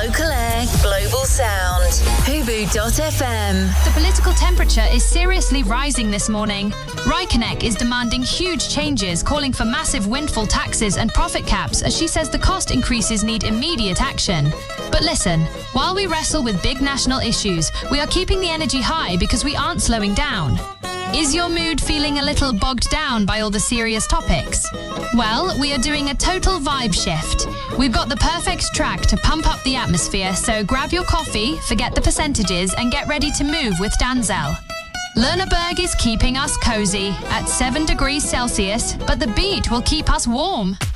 Local air, global sound. Hubu.fm. The political temperature is seriously rising this morning. Raikkonen is demanding huge changes, calling for massive windfall taxes and profit caps, as she says the cost increases need immediate action. But listen, while we wrestle with big national issues, we are keeping the energy high because we aren't slowing down. Is your mood feeling a little bogged down by all the serious topics? Well, we are doing a total vibe shift. We've got the perfect track to pump up the atmosphere, so grab your coffee, forget the percentages, and get ready to move with Danzel. Lernaberg is keeping us cozy at 7 degrees Celsius, but the beat will keep us warm.